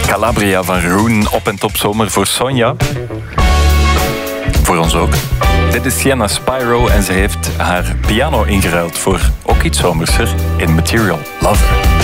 Calabria van Roen, op en top zomer voor Sonja. Voor ons ook. Dit is Sienna Spyro en ze heeft haar piano ingeruild voor ook iets zomerser in Material Lover.